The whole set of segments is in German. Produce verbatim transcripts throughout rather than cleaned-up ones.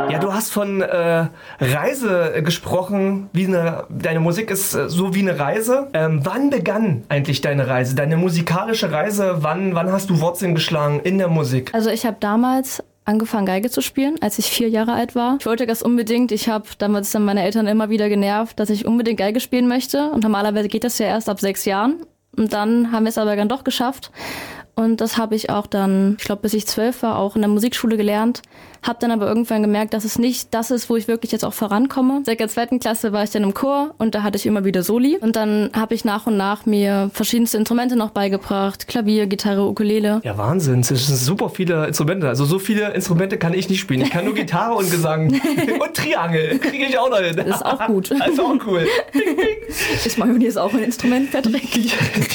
Ja, du hast von äh, Reise gesprochen, wie eine, deine Musik ist äh, so wie eine Reise. Ähm, wann begann eigentlich deine Reise, deine musikalische Reise? Wann, wann hast du Wurzeln geschlagen in der Musik? Also ich habe damals angefangen Geige zu spielen, als ich vier Jahre alt war. Ich wollte das unbedingt. Ich habe damals dann meine Eltern immer wieder genervt, dass ich unbedingt Geige spielen möchte. Und normalerweise geht das ja erst ab sechs Jahren. Und dann haben wir es aber dann doch geschafft. Und das habe ich auch dann, ich glaube, bis ich zwölf war, auch in der Musikschule gelernt. Habe dann aber irgendwann gemerkt, dass es nicht das ist, wo ich wirklich jetzt auch vorankomme. Seit der zweiten Klasse war ich dann im Chor und da hatte ich immer wieder Soli. Und dann habe ich nach und nach mir verschiedenste Instrumente noch beigebracht. Klavier, Gitarre, Ukulele. Ja, Wahnsinn. Es sind super viele Instrumente. Also so viele Instrumente kann ich nicht spielen. Ich kann nur Gitarre und Gesang. Und Triangel. Kriege ich auch noch hin. Das ist auch gut. Das ist auch cool. Ding, ding. Ist mal jetzt auch ein Instrument verdreckt.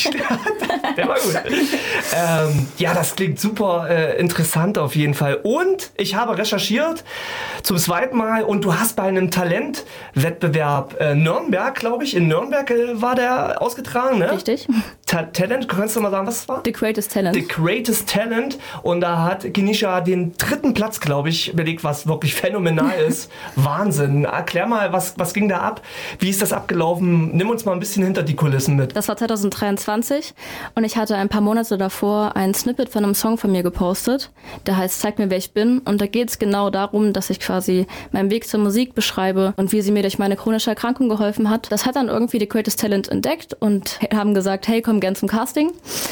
Der war gut. Ähm, ja, das klingt super äh, interessant auf jeden Fall. Und ich habe recherchiert zum zweiten Mal und du hast bei einem Talentwettbewerb äh, Nürnberg, glaube ich, in Nürnberg äh, war der ausgetragen, ne? Richtig. Ta- Talent, kannst du mal sagen, was es war? The Greatest Talent. The Greatest Talent. Und da hat Kenisha den dritten Platz, glaube ich, belegt, was wirklich phänomenal ist. Wahnsinn. Erklär mal, was, was ging da ab? Wie ist das abgelaufen? Nimm uns mal ein bisschen hinter die Kulissen mit. Das war zwanzig dreiundzwanzig und ich hatte ein paar Monate davor ein Snippet von einem Song von mir gepostet. Der heißt Zeig mir, wer ich bin. Und da geht es genau darum, dass ich quasi meinen Weg zur Musik beschreibe und wie sie mir durch meine chronische Erkrankung geholfen hat. Das hat dann irgendwie The Greatest Talent entdeckt und haben gesagt, hey, komm gern zum Casting.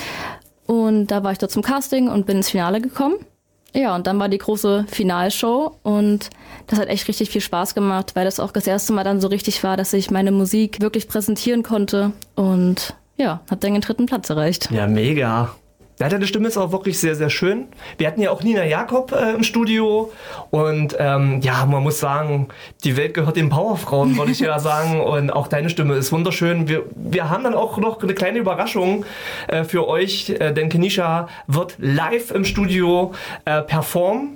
Und da war ich dort zum Casting und bin ins Finale gekommen. Ja, und dann war die große Finalshow und das hat echt richtig viel Spaß gemacht, weil das auch das erste Mal dann so richtig war, dass ich meine Musik wirklich präsentieren konnte und ja, hab dann den dritten Platz erreicht. Ja, mega. Ja, deine Stimme ist auch wirklich sehr, sehr schön. Wir hatten ja auch Nina Jakob äh, im Studio und ähm, ja, man muss sagen, die Welt gehört den Powerfrauen, wollte ich ja sagen, und auch deine Stimme ist wunderschön. Wir, wir haben dann auch noch eine kleine Überraschung äh, für euch, äh, denn Kenisha wird live im Studio äh, performen.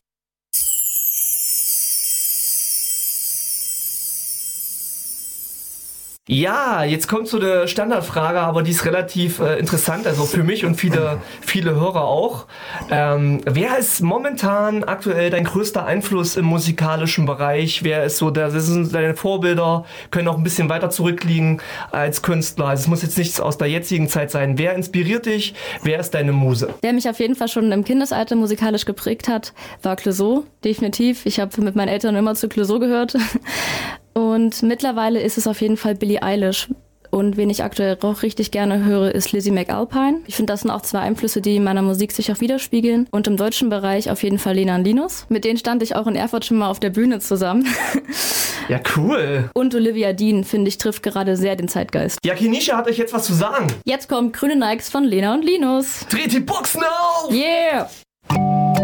Ja, jetzt kommt so eine Standardfrage, aber die ist relativ äh, interessant, also für mich und viele, viele Hörer auch. Ähm, wer ist momentan aktuell dein größter Einfluss im musikalischen Bereich? Wer ist so, das sind deine Vorbilder, können auch ein bisschen weiter zurückliegen als Künstler. Also es muss jetzt nichts aus der jetzigen Zeit sein. Wer inspiriert dich? Wer ist deine Muse? Wer mich auf jeden Fall schon im Kindesalter musikalisch geprägt hat, war Clouseau, definitiv. Ich habe mit meinen Eltern immer zu Clouseau gehört. Und mittlerweile ist es auf jeden Fall Billie Eilish. Und wen ich aktuell auch richtig gerne höre, ist Lizzie McAlpine. Ich finde, das sind auch zwei Einflüsse, die in meiner Musik sich auch widerspiegeln. Und im deutschen Bereich auf jeden Fall Lena und Linus. Mit denen stand ich auch in Erfurt schon mal auf der Bühne zusammen. Ja, cool. Und Olivia Dean, finde ich, trifft gerade sehr den Zeitgeist. Ja, Kenisha hat euch jetzt was zu sagen. Jetzt kommt Grüne Nikes von Lena und Linus. Dreht die Boxen auf! Yeah!